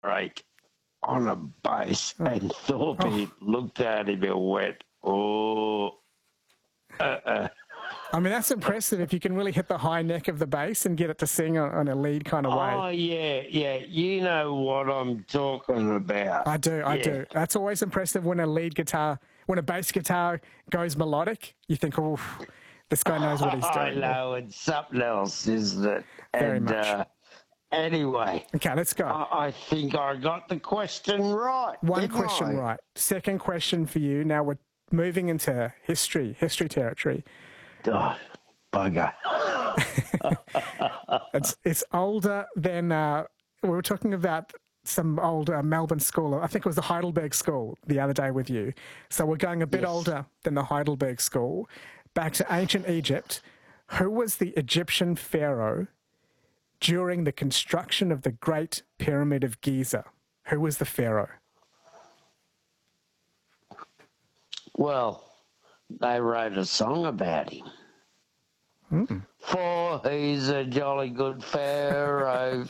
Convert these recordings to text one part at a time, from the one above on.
break on a base, and Thorpe looked at him and went, I mean, that's impressive if you can really hit the high neck of the bass and get it to sing on a lead kind of way. Oh, yeah. You know what I'm talking about. I do. That's always impressive when a bass guitar goes melodic. You think, oh, this guy knows what he's doing. I know, it's something else, isn't it? Very much. Anyway. Okay, let's go. I think I got the question right. One question right. Second question for you. Now we're moving into history territory. Oh, bugger. It's older than, we were talking about some old Melbourne school. I think it was the Heidelberg School the other day with you. So we're going a bit older than the Heidelberg School. Back to ancient Egypt. Who was the Egyptian pharaoh during the construction of the Great Pyramid of Giza? Who was the pharaoh? Well, they wrote a song about him. For he's a jolly good pharaoh.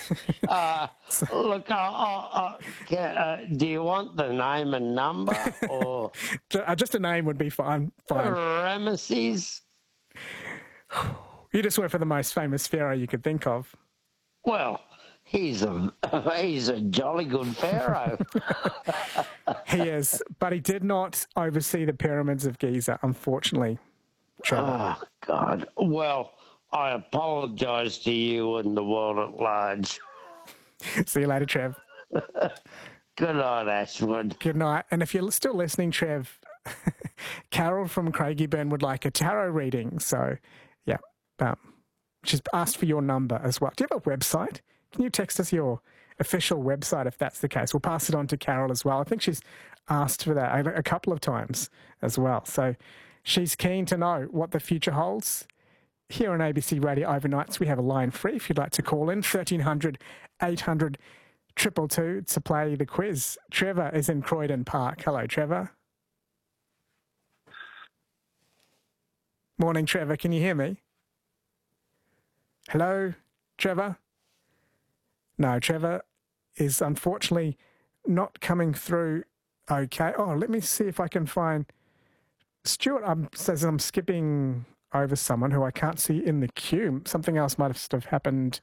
Look, do you want the name and number? Or just a name would be fine. Ramesses? You just went for the most famous pharaoh you could think of. Well, he's a jolly good pharaoh. He is, but he did not oversee the pyramids of Giza, unfortunately. Trevor. Oh, God. Well, I apologise to you and the world at large. See you later, Trev. Good night, Ashwood. Good night. And if you're still listening, Trev, Carol from Craigieburn would like a tarot reading. So, yeah, she's asked for your number as well. Do you have a website? Can you text us your official website if that's the case? We'll pass it on to Carol as well. I think she's asked for that a couple of times as well. So she's keen to know what the future holds. Here on ABC Radio Overnights, we have a line free if you'd like to call in, 1300 800 222 to play the quiz. Trevor is in Croydon Park. Hello, Trevor. Morning, Trevor. Can you hear me? Hello, Trevor? No, Trevor is unfortunately not coming through okay. Oh, let me see if I can find... Stuart says I'm skipping over someone who I can't see in the queue. Something else might have happened.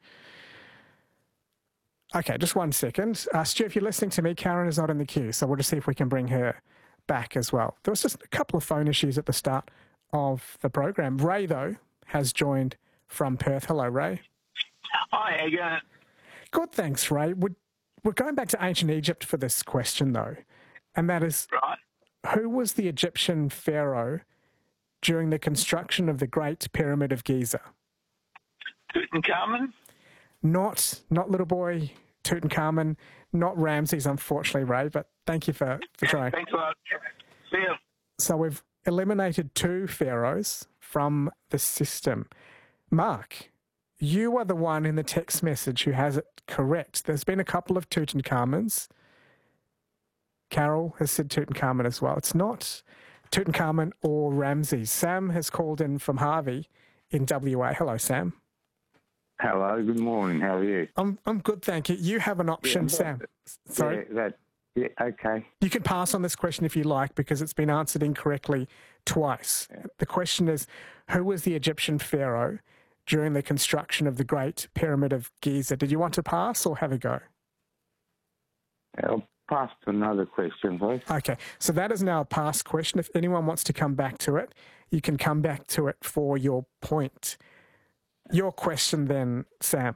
Okay, just 1 second. Stuart, if you're listening to me, Karen is not in the queue, so we'll just see if we can bring her back as well. There was just a couple of phone issues at the start of the program. Ray, though, has joined from Perth. Hello, Ray. Hi, how you going? Good, thanks, Ray. We're going back to ancient Egypt for this question, though, and that is... Right. Who was the Egyptian pharaoh during the construction of the Great Pyramid of Giza? Tutankhamun? Not little boy Tutankhamun, not Ramses, unfortunately, Ray, but thank you for trying. Thanks a lot. See you. So we've eliminated 2 pharaohs from the system. Mark, you are the one in the text message who has it correct. There's been a couple of Tutankhamons. Carol has said Tutankhamun as well. It's not Tutankhamun or Ramses. Sam has called in from Harvey in WA. Hello, Sam. Hello, good morning. How are you? I'm good, thank you. You have an option, Sam. Sorry? Yeah, okay. You can pass on this question if you like because it's been answered incorrectly twice. The question is, who was the Egyptian pharaoh during the construction of the Great Pyramid of Giza? Did you want to pass or have a go? I'll pass to another question, please. Okay, so that is now a past question. If anyone wants to come back to it, you can come back to it for your point. Your question then, Sam.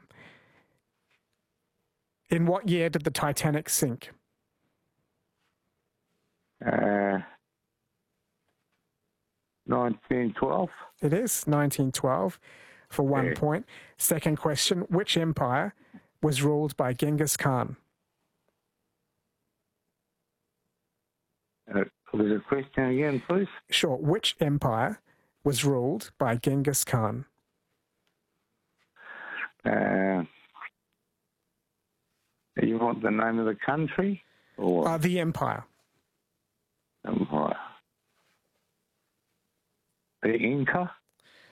In what year did the Titanic sink? 1912. It is 1912 for 1 point. Second question, which empire was ruled by Genghis Khan? Was the question again, please? Sure. Which empire was ruled by Genghis Khan? You want the name of the country? Or The empire. Empire. The Inca?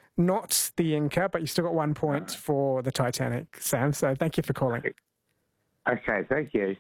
Not the Inca, but you still got 1 point for the Titanic, Sam, so thank you for calling. Okay, thank you.